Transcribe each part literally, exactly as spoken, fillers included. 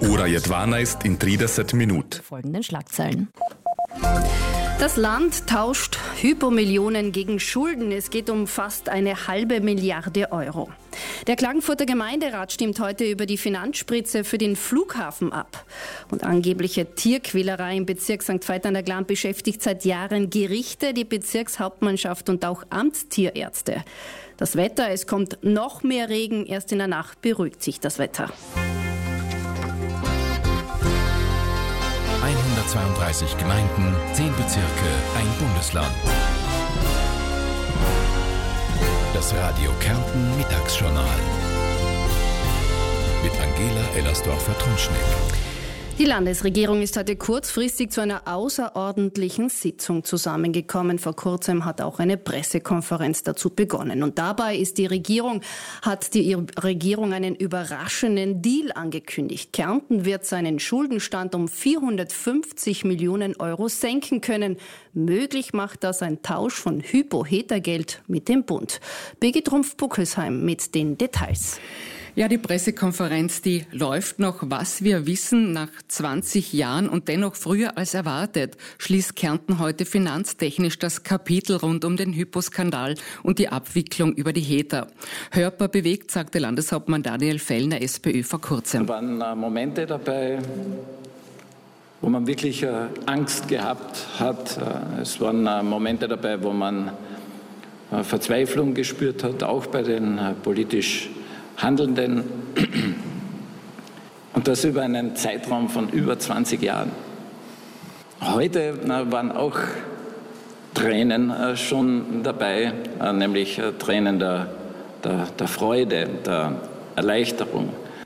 Ora Jedwana ist in trideset minut. Folgenden Schlagzeilen. Das Land tauscht Hypomillionen gegen Schulden. Es geht um fast eine halbe Milliarde Euro. Der Klagenfurter Gemeinderat stimmt heute über die Finanzspritze für den Flughafen ab. Und angebliche Tierquälerei im Bezirk Sankt Veit an der Glan beschäftigt seit Jahren Gerichte, die Bezirkshauptmannschaft und auch Amtstierärzte. Das Wetter, es kommt noch mehr Regen. Erst in der Nacht beruhigt sich das Wetter. hundertzweiunddreißig Gemeinden, zehn Bezirke, ein Bundesland. Das Radio Kärnten Mittagsjournal mit Angela Ellersdorfer-Trunschnick. Die Landesregierung ist heute kurzfristig zu einer außerordentlichen Sitzung zusammengekommen. Vor kurzem hat auch eine Pressekonferenz dazu begonnen. Und dabei ist die Regierung, hat die Regierung einen überraschenden Deal angekündigt. Kärnten wird seinen Schuldenstand um vierhundertfünfzig Millionen Euro senken können. Möglich macht das ein Tausch von Hypo-Heta-Geld mit dem Bund. Birgit Rumpf-Buckelsheim mit den Details. Ja, die Pressekonferenz, die läuft noch. Was wir wissen, nach zwanzig Jahren und dennoch früher als erwartet, schließt Kärnten heute finanztechnisch das Kapitel rund um den Hypo-Skandal und die Abwicklung über die Heta. Hörbar bewegt, sagte Landeshauptmann Daniel Fellner, SPÖ, vor kurzem. Es waren Momente dabei, wo man wirklich Angst gehabt hat. Es waren Momente dabei, wo man Verzweiflung gespürt hat, auch bei den politisch Handelnden, und das über einen Zeitraum von über zwanzig Jahren. Heute waren auch Tränen schon dabei, nämlich Tränen der, der, der Freude, der Erleichterung.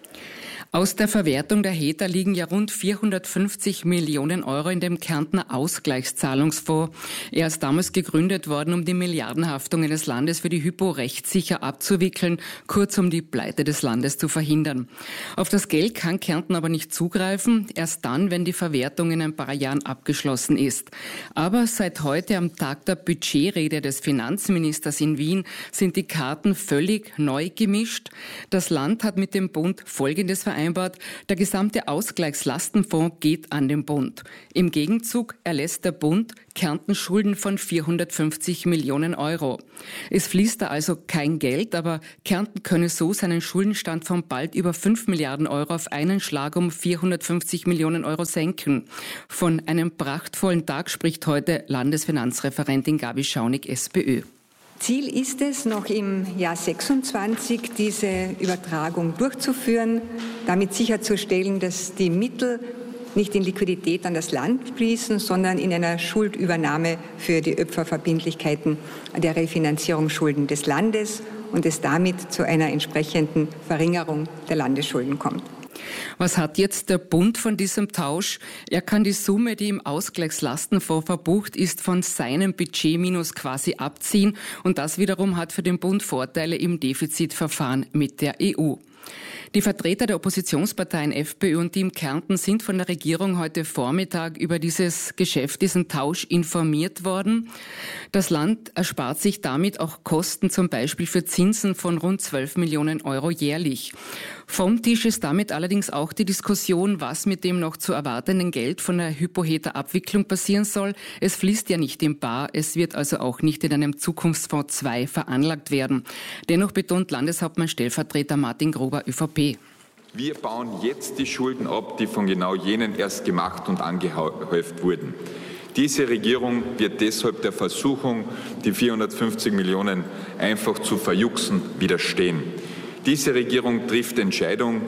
Aus der Verwertung der Heta liegen ja rund vierhundertfünfzig Millionen Euro in dem Kärntner Ausgleichszahlungsfonds. Er ist damals gegründet worden, um die Milliardenhaftungen des Landes für die Hypo rechtssicher abzuwickeln, kurz um die Pleite des Landes zu verhindern. Auf das Geld kann Kärnten aber nicht zugreifen, erst dann, wenn die Verwertung in ein paar Jahren abgeschlossen ist. Aber seit heute am Tag der Budgetrede des Finanzministers in Wien sind die Karten völlig neu gemischt. Das Land hat mit dem Bund Folgendes vereinbart: Der gesamte Ausgleichslastenfonds geht an den Bund. Im Gegenzug erlässt der Bund Kärnten Schulden von vierhundertfünfzig Millionen Euro. Es fließt da also kein Geld, aber Kärnten könne so seinen Schuldenstand von bald über fünf Milliarden Euro auf einen Schlag um vierhundertfünfzig Millionen Euro senken. Von einem prachtvollen Tag spricht heute Landesfinanzreferentin Gabi Schaunig, SPÖ. Ziel ist es, noch im Jahr sechsundzwanzig diese Übertragung durchzuführen, damit sicherzustellen, dass die Mittel nicht in Liquidität an das Land fließen, sondern in einer Schuldübernahme für die Opferverbindlichkeiten der Refinanzierungsschulden des Landes und es damit zu einer entsprechenden Verringerung der Landesschulden kommt. Was hat jetzt der Bund von diesem Tausch? Er kann die Summe, die im Ausgleichslastenfonds verbucht ist, von seinem Budgetminus quasi abziehen, und das wiederum hat für den Bund Vorteile im Defizitverfahren mit der E U. Die Vertreter der Oppositionsparteien FPÖ und Team Kärnten sind von der Regierung heute Vormittag über dieses Geschäft, diesen Tausch informiert worden. Das Land erspart sich damit auch Kosten, zum Beispiel für Zinsen von rund zwölf Millionen Euro jährlich. Vom Tisch ist damit allerdings auch die Diskussion, was mit dem noch zu erwartenden Geld von der Hypo-Heta-Abwicklung passieren soll. Es fließt ja nicht in bar, es wird also auch nicht in einem Zukunftsfonds zwei veranlagt werden. Dennoch betont Landeshauptmann Stellvertreter Martin Gruber, ÖVP. Wir bauen jetzt die Schulden ab, die von genau jenen erst gemacht und angehäuft wurden. Diese Regierung wird deshalb der Versuchung, die vierhundertfünfzig Millionen einfach zu verjuxen, widerstehen. Diese Regierung trifft Entscheidung,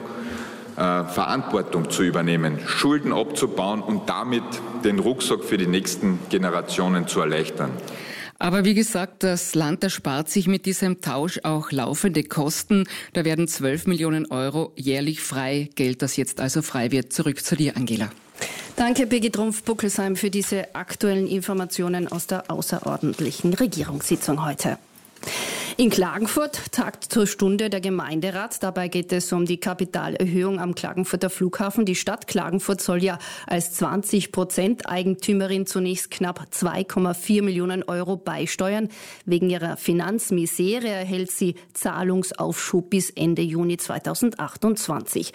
äh, Verantwortung zu übernehmen, Schulden abzubauen und damit den Rucksack für die nächsten Generationen zu erleichtern. Aber wie gesagt, das Land erspart sich mit diesem Tausch auch laufende Kosten. Da werden zwölf Millionen Euro jährlich frei, Geld, das jetzt also frei wird. Zurück zu dir, Angela. Danke, Birgit Rumpf-Buckelsheim, für diese aktuellen Informationen aus der außerordentlichen Regierungssitzung heute. In Klagenfurt tagt zur Stunde der Gemeinderat. Dabei geht es um die Kapitalerhöhung am Klagenfurter Flughafen. Die Stadt Klagenfurt soll ja als zwanzig Prozent Eigentümerin zunächst knapp zwei Komma vier Millionen Euro beisteuern. Wegen ihrer Finanzmisere erhält sie Zahlungsaufschub bis Ende Juni zweitausendachtundzwanzig.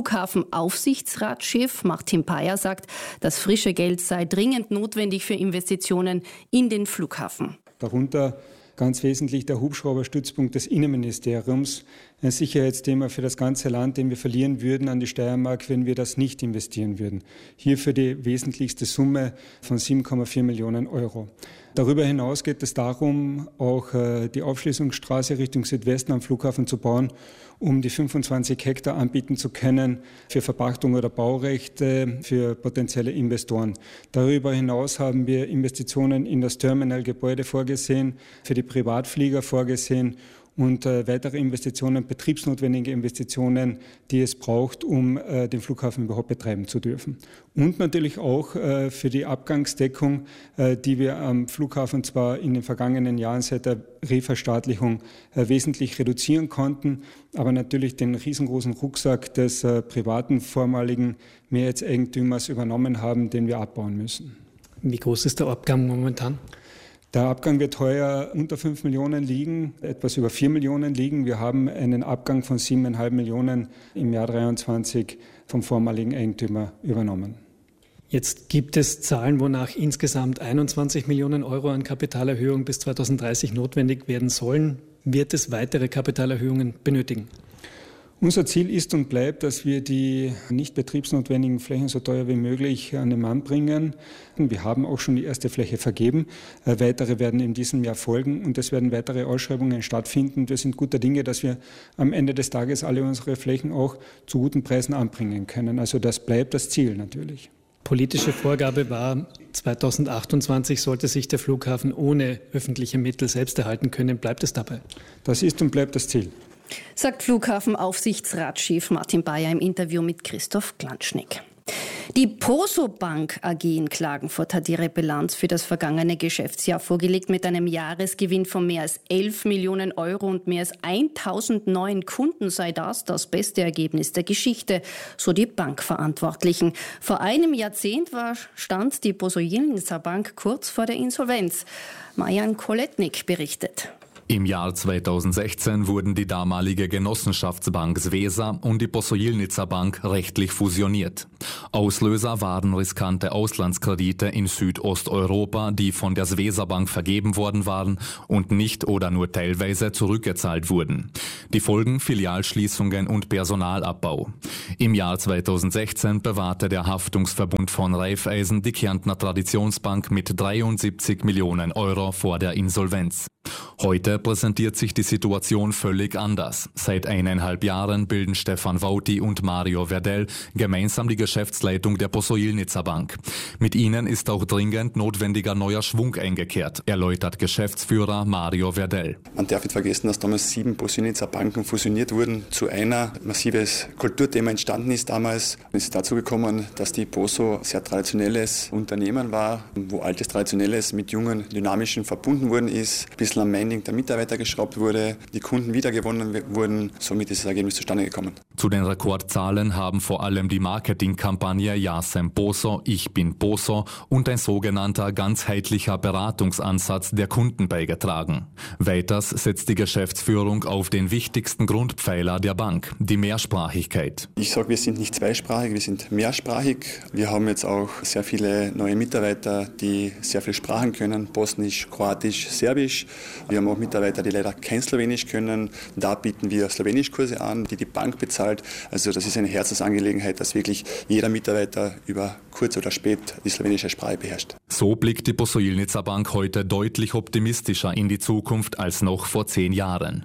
Flughafenaufsichtsratschef Martin Payer sagt, das frische Geld sei dringend notwendig für Investitionen in den Flughafen. Darunter ganz wesentlich der Hubschrauberstützpunkt des Innenministeriums, ein Sicherheitsthema für das ganze Land, den wir verlieren würden an die Steiermark, wenn wir das nicht investieren würden. Hierfür die wesentlichste Summe von sieben Komma vier Millionen Euro. Darüber hinaus geht es darum, auch die Aufschließungsstraße Richtung Südwesten am Flughafen zu bauen, um die fünfundzwanzig Hektar anbieten zu können für Verpachtung oder Baurechte für potenzielle Investoren. Darüber hinaus haben wir Investitionen in das Terminalgebäude vorgesehen, für die Privatflieger vorgesehen und äh, weitere Investitionen, betriebsnotwendige Investitionen, die es braucht, um äh, den Flughafen überhaupt betreiben zu dürfen. Und natürlich auch äh, für die Abgangsdeckung, äh, die wir am Flughafen zwar in den vergangenen Jahren seit der Reverstaatlichung äh, wesentlich reduzieren konnten, aber natürlich den riesengroßen Rucksack des äh, privaten vormaligen Mehrheitseigentümers übernommen haben, den wir abbauen müssen. Wie groß ist der Abgang momentan? Der Abgang wird heuer unter fünf Millionen liegen, etwas über vier Millionen liegen. Wir haben einen Abgang von sieben Komma fünf Millionen im Jahr dreiundzwanzig vom vormaligen Eigentümer übernommen. Jetzt gibt es Zahlen, wonach insgesamt einundzwanzig Millionen Euro an Kapitalerhöhung bis zweitausenddreißig notwendig werden sollen. Wird es weitere Kapitalerhöhungen benötigen? Unser Ziel ist und bleibt, dass wir die nicht betriebsnotwendigen Flächen so teuer wie möglich an den Mann bringen. Wir haben auch schon die erste Fläche vergeben. Weitere werden in diesem Jahr folgen und es werden weitere Ausschreibungen stattfinden. Wir sind guter Dinge, dass wir am Ende des Tages alle unsere Flächen auch zu guten Preisen anbringen können. Also das bleibt das Ziel natürlich. Politische Vorgabe war, zweitausendachtundzwanzig sollte sich der Flughafen ohne öffentliche Mittel selbst erhalten können. Bleibt es dabei? Das ist und bleibt das Ziel, sagt Flughafenaufsichtsratschef Martin Payer im Interview mit Christoph Glanschnick. Die Poso Bank A G in Klagenfurt hat ihre Bilanz für das vergangene Geschäftsjahr vorgelegt mit einem Jahresgewinn von mehr als elf Millionen Euro und mehr als tausend neuen Kunden sei das das beste Ergebnis der Geschichte, so die Bankverantwortlichen. Vor einem Jahrzehnt war, stand die Poso-Jelnica Bank kurz vor der Insolvenz. Marian Koletnik berichtet. Im Jahr zweitausendsechzehn wurden die damalige Genossenschaftsbank Svesa und die Poso-Jelnica Bank rechtlich fusioniert. Auslöser waren riskante Auslandskredite in Südosteuropa, die von der Svesa Bank vergeben worden waren und nicht oder nur teilweise zurückgezahlt wurden. Die Folgen Filialschließungen und Personalabbau. Im Jahr zweitausendsechzehn bewahrte der Haftungsverbund von Raiffeisen die Kärntner Traditionsbank mit dreiundsiebzig Millionen Euro vor der Insolvenz. Heute präsentiert sich die Situation völlig anders. Seit eineinhalb Jahren bilden Stefan Vauti und Mario Verdell gemeinsam die Geschäftsleitung der Poso-Jelnica Bank. Mit ihnen ist auch dringend notwendiger neuer Schwung eingekehrt, erläutert Geschäftsführer Mario Verdell. Man darf nicht vergessen, dass damals sieben Poso-Jelnica Banken fusioniert wurden zu einer. Massives Kulturthema entstanden ist damals. Es ist dazu gekommen, dass die Poso sehr traditionelles Unternehmen war, wo altes Traditionelles mit jungen, dynamischen verbunden worden ist. Ein bisschen am Minding der Mitarbeiter geschraubt wurde, die Kunden wiedergewonnen wurden. Somit ist das Ergebnis zustande gekommen. Zu den Rekordzahlen haben vor allem die Marketingkampagne Ja sem Poso, ich bin Poso und ein sogenannter ganzheitlicher Beratungsansatz der Kunden beigetragen. Weiters setzt die Geschäftsführung auf den wichtigsten Grundpfeiler der Bank, die Mehrsprachigkeit. Ich sage, wir sind nicht zweisprachig, wir sind mehrsprachig. Wir haben jetzt auch sehr viele neue Mitarbeiter, die sehr viele Sprachen können, Bosnisch, Kroatisch, Serbisch. Wir haben auch Mitarbeiter, die leider kein Slowenisch können. Da bieten wir Slowenischkurse an, die die Bank bezahlt. Also das ist eine Herzensangelegenheit, dass wirklich jeder Mitarbeiter über kurz oder spät die slowenische Sprache beherrscht. So blickt die Poso-Jelnica Bank heute deutlich optimistischer in die Zukunft als noch vor zehn Jahren.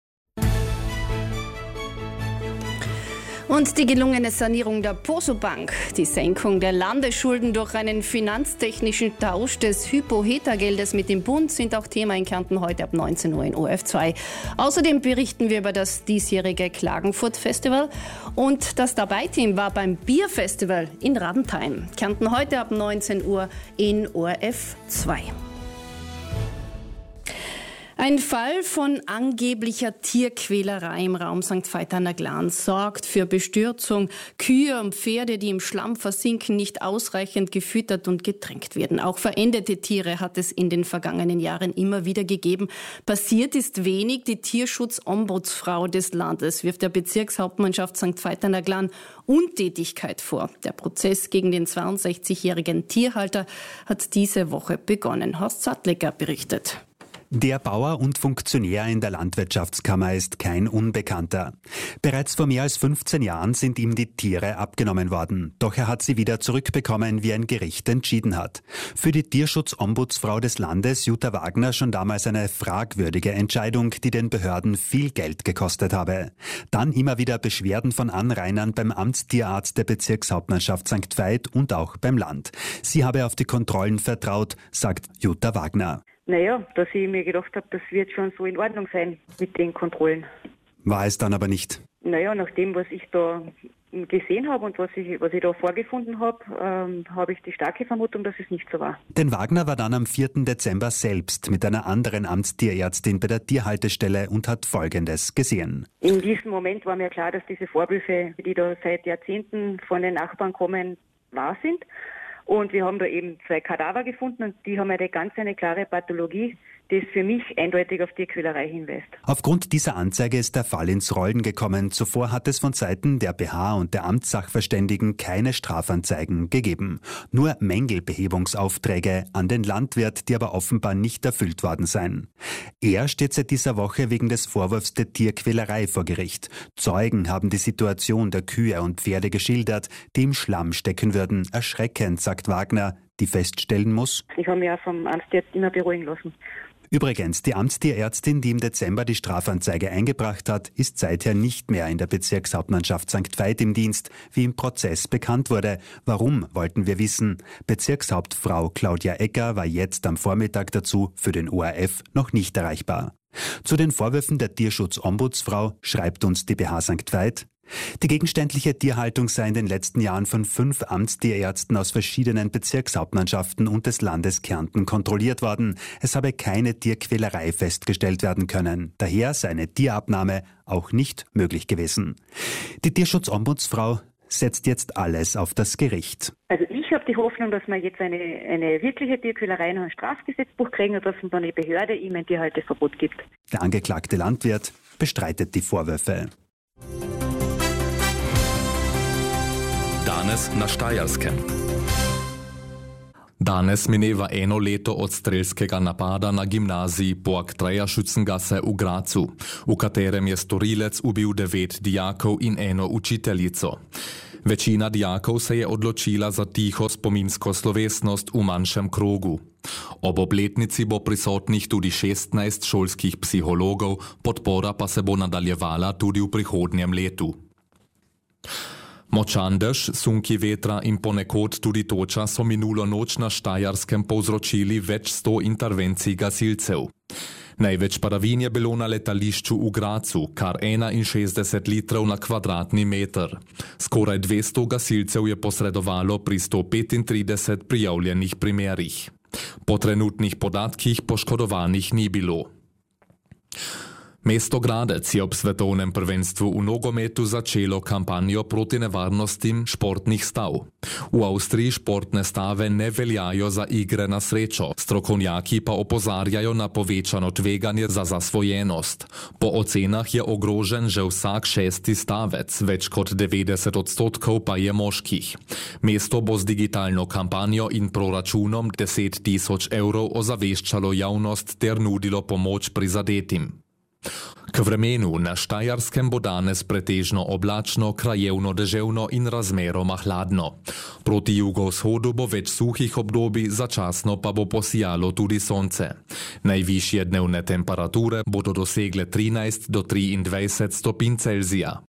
Und die gelungene Sanierung der Poso Bank, die Senkung der Landesschulden durch einen finanztechnischen Tausch des Hypo-Heta-Geldes mit dem Bund sind auch Thema in Kärnten heute ab neunzehn Uhr in O R F zwei. Außerdem berichten wir über das diesjährige Klagenfurt-Festival und das Dabei-Team war beim Bierfestival in Radentheim. Kärnten heute ab neunzehn Uhr in O R F zwei. Ein Fall von angeblicher Tierquälerei im Raum Sankt Veit an der Glan sorgt für Bestürzung. Kühe und Pferde, die im Schlamm versinken, nicht ausreichend gefüttert und getränkt werden. Auch verendete Tiere hat es in den vergangenen Jahren immer wieder gegeben. Passiert ist wenig. Die Tierschutzombudsfrau des Landes wirft der Bezirkshauptmannschaft Sankt Veit an der Glan Untätigkeit vor. Der Prozess gegen den zweiundsechzigjährigen Tierhalter hat diese Woche begonnen. Horst Sattlecker berichtet. Der Bauer und Funktionär in der Landwirtschaftskammer ist kein Unbekannter. Bereits vor mehr als fünfzehn Jahren sind ihm die Tiere abgenommen worden. Doch er hat sie wieder zurückbekommen, wie ein Gericht entschieden hat. Für die Tierschutzombudsfrau des Landes, Jutta Wagner, schon damals eine fragwürdige Entscheidung, die den Behörden viel Geld gekostet habe. Dann immer wieder Beschwerden von Anrainern beim Amtstierarzt der Bezirkshauptmannschaft Sankt Veit und auch beim Land. Sie habe auf die Kontrollen vertraut, sagt Jutta Wagner. Naja, dass ich mir gedacht habe, das wird schon so in Ordnung sein mit den Kontrollen. War es dann aber nicht? Naja, nach dem, was ich da gesehen habe und was ich, was ich da vorgefunden habe, ähm, habe ich die starke Vermutung, dass es nicht so war. Denn Wagner war dann am vierten Dezember selbst mit einer anderen Amtstierärztin bei der Tierhaltestelle und hat Folgendes gesehen. In diesem Moment war mir klar, dass diese Vorwürfe, die da seit Jahrzehnten von den Nachbarn kommen, wahr sind. Und wir haben da eben zwei Kadaver gefunden und die haben eine ganz eine klare Pathologie, das für mich eindeutig auf Tierquälerei hinweist. Aufgrund dieser Anzeige ist der Fall ins Rollen gekommen. Zuvor hat es von Seiten der B H und der Amtssachverständigen keine Strafanzeigen gegeben. Nur Mängelbehebungsaufträge an den Landwirt, die aber offenbar nicht erfüllt worden seien. Er steht seit dieser Woche wegen des Vorwurfs der Tierquälerei vor Gericht. Zeugen haben die Situation der Kühe und Pferde geschildert, die im Schlamm stecken würden. Erschreckend, sagt Wagner, die feststellen muss: Ich habe mich auch vom Amtstierarzt immer beruhigen lassen. Übrigens, die Amtstierärztin, die im Dezember die Strafanzeige eingebracht hat, ist seither nicht mehr in der Bezirkshauptmannschaft Sankt Veit im Dienst, wie im Prozess bekannt wurde. Warum, wollten wir wissen. Bezirkshauptfrau Claudia Egger war jetzt am Vormittag dazu für den O R F noch nicht erreichbar. Zu den Vorwürfen der Tierschutzombudsfrau schreibt uns die B H Sankt Veit: Die gegenständliche Tierhaltung sei in den letzten Jahren von fünf Amtstierärzten aus verschiedenen Bezirkshauptmannschaften und des Landes Kärnten kontrolliert worden. Es habe keine Tierquälerei festgestellt werden können. Daher sei eine Tierabnahme auch nicht möglich gewesen. Die Tierschutzombudsfrau setzt jetzt alles auf das Gericht. Also ich habe die Hoffnung, dass wir jetzt eine, eine wirkliche Tierquälerei noch ein Strafgesetzbuch kriegen und dass dann eine Behörde ihm ein Tierhalteverbot gibt. Der angeklagte Landwirt bestreitet die Vorwürfe. Danes na Štajerskem. Danes mineva eno leto od strelskega napada na gimnaziji Poak Treja Šucengase v Gracu, v katerem je storilec ubil devet dijakov in eno učiteljico. Večina dijakov se je odločila za tiho spominsko slovesnost v manjšem krogu. Ob obletnici bo prisotnih tudi šestnajst šolskih psihologov, podpora pa se bo nadaljevala tudi v prihodnjem letu. Močan dež, sunki vetra in ponekod tudi toča so minulo noč na Štajerskem povzročili več sto intervencij gasilcev. Največ padavin je bilo na letališču v Gracu, kar enainšestdeset litrov na kvadratni meter. Skoraj dvesto gasilcev je posredovalo pri sto petintrideset prijavljenih primerih. Po trenutnih podatkih poškodovanih ni bilo. Mesto Gradec je ob svetovnem prvenstvu v nogometu začelo kampanjo proti nevarnostim športnih stav. V Avstriji športne stave ne veljajo za igre na srečo, strokovnjaki pa opozarjajo na povečano tveganje za zasvojenost. Po ocenah je ogrožen že vsak šesti stavec, več kot devetdeset odstotkov pa je moških. Mesto bo z digitalno kampanjo in proračunom deset tisoč evrov ozaveščalo javnost ter nudilo pomoč prizadetim. K vremenu na Štajerskem bo danes pretežno oblačno, krajevno deževno in razmeroma hladno. Proti jugovzhodu bo več suhih obdobij, začasno pa bo posijalo tudi sonce. Najvišje dnevne temperature bodo dosegle trinajst do triindvajset stopinj Celzija.